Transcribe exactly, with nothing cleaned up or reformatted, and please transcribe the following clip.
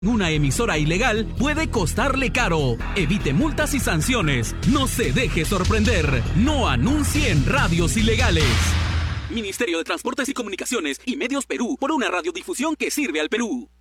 Una emisora ilegal puede costarle caro. Evite multas y sanciones. No se deje sorprender. No anuncie en radios ilegales. Ministerio de Transportes y Comunicaciones y Medios Perú, por una radiodifusión que sirve al Perú.